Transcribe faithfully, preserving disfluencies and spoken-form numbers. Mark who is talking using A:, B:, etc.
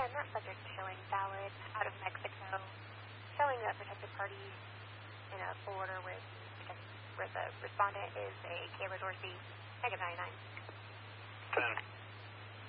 A: not subject to showing valid out of Mexico, showing a protected party in a border where the, where the respondent is a Kayla Dorsey, negative ninety-nine.
B: ten.